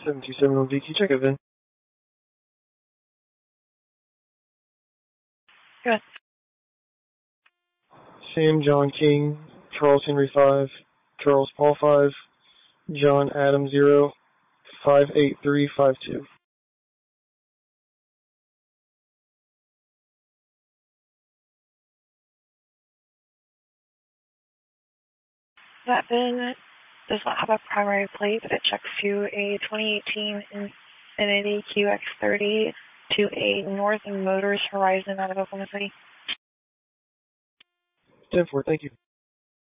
727 on VQ, check it, Vin. Good. Sam John King, Charles Henry 5, Charles Paul 5, John Adam 0, 58352. That VIN does not have a primary plate, but it checks to a 2018 Infiniti QX30 to a North Motors Horizon out of Oklahoma City. 10-4, thank you.